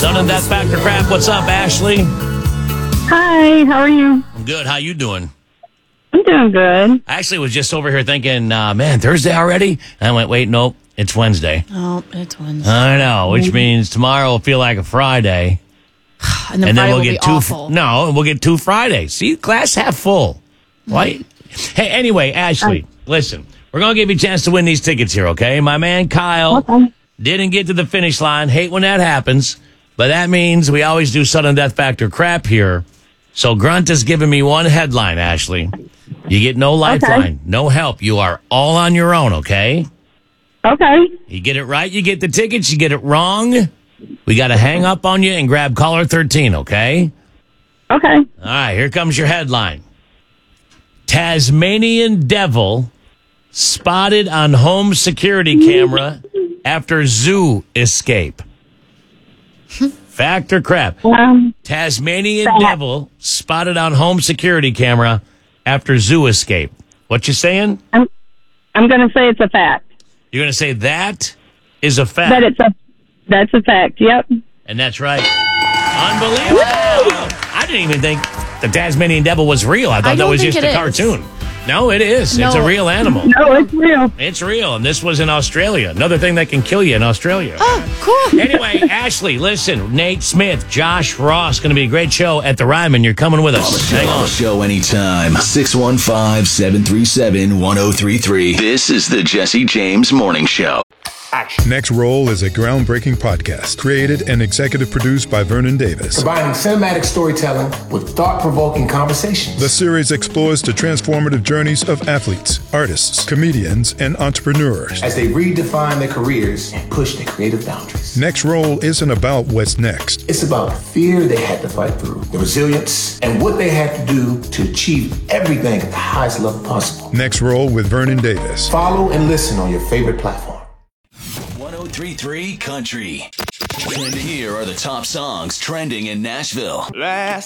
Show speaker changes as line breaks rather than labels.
Sudden Death Factor Crap. What's up, Ashley?
Hi, how are you?
I'm good. How you doing?
I'm doing good.
I actually was just over here thinking, man, Thursday already? And I went, wait, nope, it's Wednesday.
Oh, it's Wednesday.
I know, which means tomorrow will feel like a Friday.
And then
we'll
will
get
be awful.
we'll get 2 Fridays. See, glass half full. Right? Hey, anyway, Ashley, listen, we're going to give you a chance to win these tickets here, okay? My man Kyle didn't get to the finish line. Hate when that happens, but that means we always do sudden death factor crap here. So Grunt has given me one headline, Ashley. You get no lifeline, no help. You are all on your own, okay?
Okay.
You get it right, you get the tickets. You get it wrong, we got to hang up on you and grab caller 13, okay?
Okay.
All right, here comes your headline. Tasmanian devil spotted on home security camera after zoo escape. Fact or crap? Tasmanian devil spotted on home security camera after zoo escape. What you saying?
I'm going to say it's a fact.
You're going to say that is a fact.
That's a fact. Yep.
And that's right. Unbelievable. I didn't even think the Tasmanian devil was real. I thought that was just a cartoon. No, it is.
No.
It's a real animal.
No, it's real.
It's real. And this was in Australia. Another thing that can kill you in Australia.
Oh, cool.
Anyway, Ashley, listen. Nate Smith, Josh Ross, going to be a great show at the Ryman. You're coming with us. Hang on.
Show anytime. 615-737-1033. This is the Jesse James Morning Show.
Next Roll is a groundbreaking podcast created and executive produced by Vernon Davis.
Combining cinematic storytelling with thought-provoking conversations.
The series explores the transformative journeys of athletes, artists, comedians, and entrepreneurs
as they redefine their careers and push their creative boundaries.
Next Roll isn't about what's next.
It's about the fear they had to fight through, the resilience, and what they had to do to achieve everything at the highest level possible.
Next Roll with Vernon Davis.
Follow and listen on your favorite platform.
1033 Country. And here are the top songs trending in Nashville.